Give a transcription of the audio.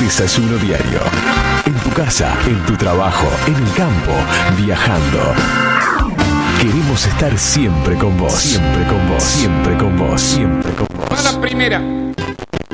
Desayuno Diario. En tu casa, en tu trabajo, en el campo, viajando. Queremos estar siempre con vos. Siempre con vos. Siempre con vos. Siempre con vos. Va la primera.